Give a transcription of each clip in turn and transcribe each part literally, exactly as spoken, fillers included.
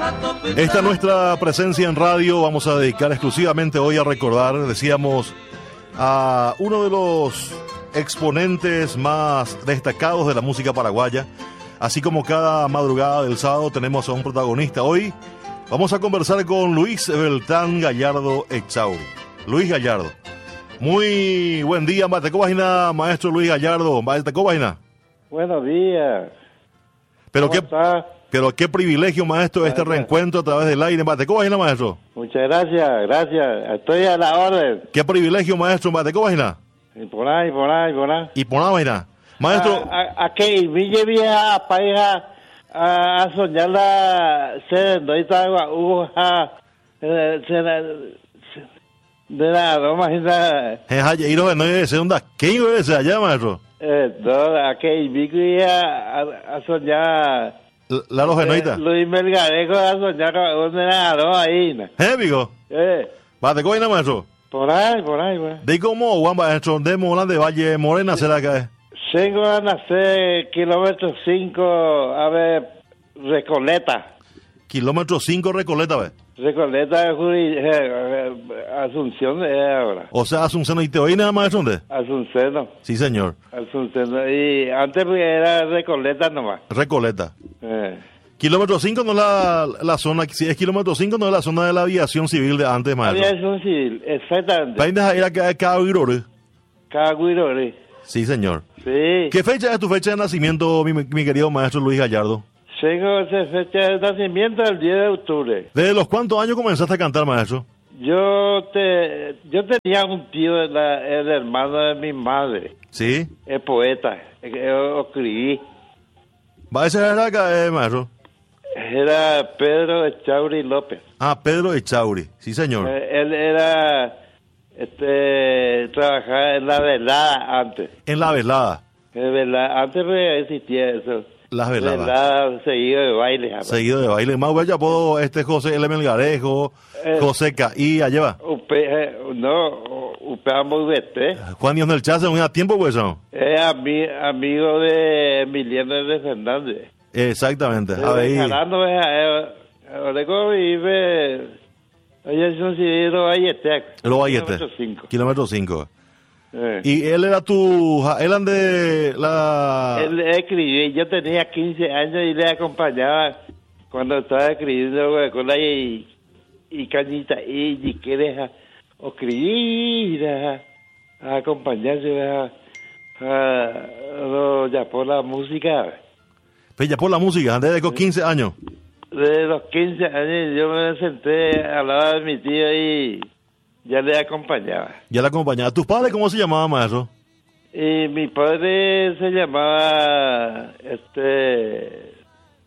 Esta nuestra presencia en radio vamos a dedicar exclusivamente hoy a recordar, decíamos, a uno de los exponentes más destacados de la música paraguaya. Así como cada madrugada del sábado tenemos a un protagonista, hoy vamos a conversar con Luis Beltrán Gallardo Echauri. Luis Gallardo. Muy buen día, Matecobajina, maestro Luis Gallardo. Matecobajina. Buenos días. Pero ¿Cómo qué, está? pero qué privilegio, maestro, este Gracias. reencuentro a través del aire. Matecobajina, maestro. Muchas gracias, gracias. Estoy a la orden. Qué privilegio, maestro, Matecobajina. Y por ahí, por ahí, por ahí. Y por Ávila. Maestro, A, a, a que me lleve a pareja a, a soñar la sede de esta Hugo a de la aroma y la es allá, y no es segunda. ¿Qué es allá, maestro? eh no, a que me lleve a, a soñar La Rogenoita. eh, Luis Melgarejo a soñar una la aroma ahí. ¿Eh, amigo? Eh, Matecobajina, maestro. por ahí, por ahí, güey. De cómo, Juan, maestro, de Molán de Valle Morena será que es. Tengo a nacer kilómetro cinco, a ver, Recoleta. Kilómetro cinco Recoleta, ¿ves? Recoleta, Juri, eh, eh, Asunción es ahora. O sea, Asunción y te oí nada más, ¿dónde? Asunción, Sí, señor. Asunción. Y antes era Recoleta nomás. Recoleta. Eh. Kilómetro cinco no es la, la zona, si es kilómetro cinco no es la zona de la aviación civil de antes, maestro. Aviación civil, exactamente. ¿País de ir a cada Guirore? Caguirori. Sí, señor. Sí. ¿Qué fecha es tu fecha de nacimiento, mi, mi querido maestro Luis Gallardo? Tengo esa fecha de nacimiento el diez de octubre. ¿Desde los cuántos años comenzaste a cantar, maestro? Yo te, yo tenía un tío, la, el hermano de mi madre. Sí. Es poeta, yo escribí. ¿Va a ser acá, eh, maestro? Era Pedro Echauri López. Ah, Pedro Echauri. Sí, señor. Eh, él era, este, trabajaba en la velada antes. En la velada. En velada, antes no existía eso. Las veladas. Velada seguido de baile. Jamás. Seguido de baile. Más bella puedo este José L. Melgarejo, Eh. José Caí, allá va. Upe, eh, no, upeamos vete. Juan Dios del Chazo, un tiempo, pues, ¿no? Es ami, amigo de Emiliano de Fernández. Exactamente. A Eh, ver, Jalando, eh, eh, ahora como vive, oye, es un civil Valletec. lo Vallete. Kilómetro cinco. Kilómetro cinco. Eh. Y él era tu, ja- él eran de la... Él escribía, yo tenía quince años y le acompañaba cuando estaba escribiendo Coca-Cola y, y Cañita y, y que deja o escribir a, a acompañarse a, a, a, ya por la música. Pues ya por la música, desde los quince años. De los quince años yo me senté al lado de mi tío y ya le acompañaba. Ya la acompañaba. ¿Tus padres cómo se llamaban, maestro? Y mi padre se llamaba, este,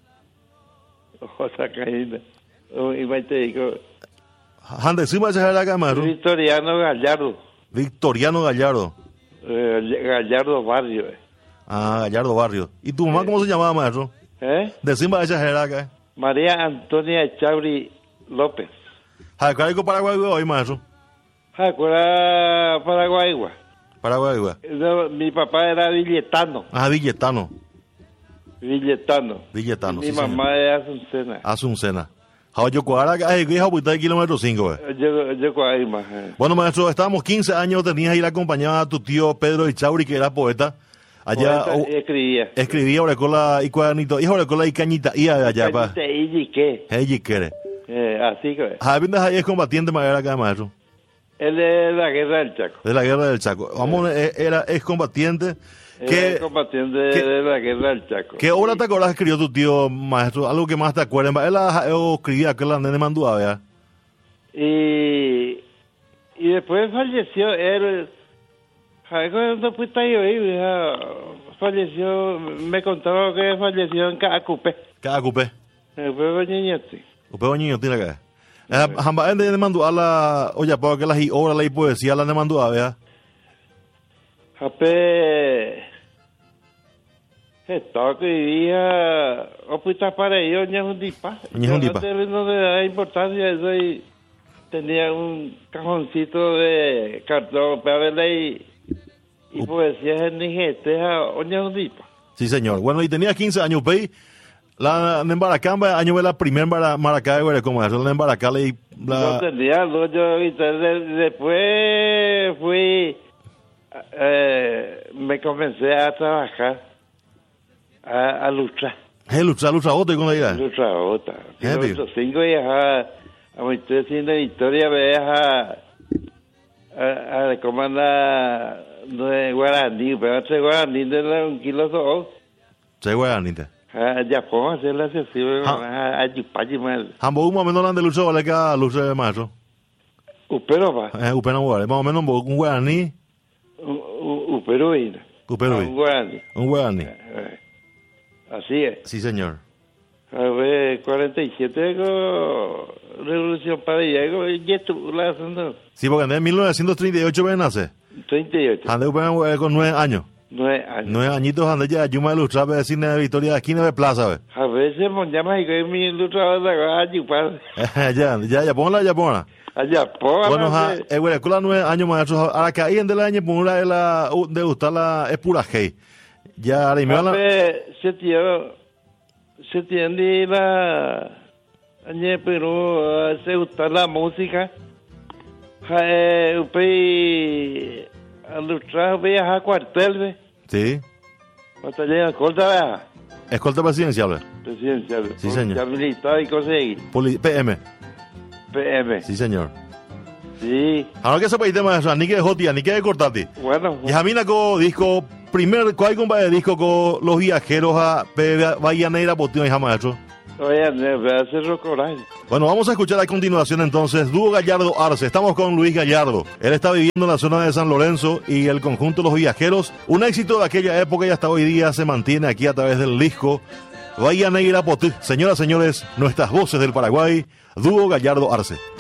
José Caína, y te digo, Hande, ¿sí me haces acá, maestro? Victoriano Gallardo, Victoriano Gallardo. eh, Gallardo Barrio, eh. Ah, Gallardo Barrio. ¿Y tu mamá cómo se llamaba, maestro? ¿Eh? Decimos esa acá. María Antonia Echauri López, Jacarico Paraguay hoy, maestro. Jacura Paraguayagua. Paraguay, güey. No, mi papá era villetano, Ah, Villetano. villetano. Villetano, Mi sí, mamá era Azucena. Asuncena. Jao yo cuadra, ay, que hija puta de kilómetro cinco, güey. Yo, yo Coaima, eh. Bueno, maestro, estábamos quince años, tenías ir acompañado a tu tío Pedro Echauri, que era poeta. Allá Poeta, oh, y escribía. escribía Orecola y cuadernito, y Orecola y cañita, y allá, pa. Cañita y qué. Hey, quiere. Eh, así que Javier de ahí es combatiente, madera acá, maestro. él es la guerra del Chaco. De la guerra del Chaco. Vamos, eh, era ex combatiente. Él ¿Qué, es combatiente de, qué- de la guerra del Chaco. ¿Qué obra te acordás que escribió tu tío, maestro? Algo que más te acuerdes. Él ah, eh, escribía que la nene mandó a ver. Y, y después falleció él. Ay, cuando fuiste ahí, oí, ah, falleció, me contaba que falleció en Cacupé. Cada cupé. Me fue Niñete. Cupé niño tiene que. Jamba, él le mandó a la. Oye, para que la obra, la poesía, la le mandó a ver. Ape. Estaba que vivía. O pues para ellos, Ñajundipa. Ñajundipa. No le da importancia eso y tenía un cajoncito de cartón para verla y. Y poesías en Nigeria, o Ñajundipa. Sí, señor. Bueno, y tenía quince años, Pei. La de Embaracamba, año de la primer Maracá, güey, como eso, la de Embaracá y la... No tenía, no, yo, y de- después fui, eh, me comencé a trabajar, a, a luchar, Hey, lucha, lucha, otro con la idea. luchar otra. Eh, tío. Kilómetro cinco y a, a mi tres sin victoria, ve a, a, a comanda de Guaraní, pero este Guaraní de la un kilo dos, Sí, güey, Anita. a Japón, hacer la sesión, Ah. a Jipachi, mal, Ambos un momento no han de lucha, vale que a lucha de maestro. upero va, Eh, upena guare, más o menos un guaraní, upero y, upero, un Guaraní. un guaraní. Eh, Así es. Sí, señor. A ver, cuarenta y siete con Revolución para Diego y estuvo la haciendo Sí, porque en mil novecientos treinta y ocho ven nace. treinta y ocho, Ande upena guare con nueve años. nueve años. Nueve añitos ande ya, Yuma de lucha, de cine de Victoria de esquina de plaza, ve. A veces me llama y que mi ilustrador de allá para Ya, ya, ya, ponla, ya, ponla. allá por Bueno, ja, eh, güey, con la nueve años maestro, ahora que ahí en del año, por una de la, de gustar la, es pura hey. Ya, ahora y me a van a... ver, se tiene se tiene la añe pero eh, se gusta la música. Eh, upe a ilustrar ve a cuartel ve. Sí, Batalla corta vea. escolta presidencial, ve. Presidencial. Sí, señor. Ya militar y cosas ahí. Poli- P M, P M. sí, señor. Sí. Ahora que se puede maestro, ni que de jotia, ni que de cortati. Bueno, Y Jamina co disco, primer, ¿cuál compa de disco con los viajeros a Bahía Negra, Potín y Jamaestro? oye, me voy a hacer coraje. Bueno, vamos a escuchar a continuación entonces Dúo Gallardo Arce. Estamos con Luis Gallardo. Él está viviendo en la zona de San Lorenzo y el conjunto Los Viajeros, un éxito de aquella época y hasta hoy día se mantiene aquí a través del disco Bahía Negra Potí. Señoras, señores, nuestras voces del Paraguay, Dúo Gallardo Arce.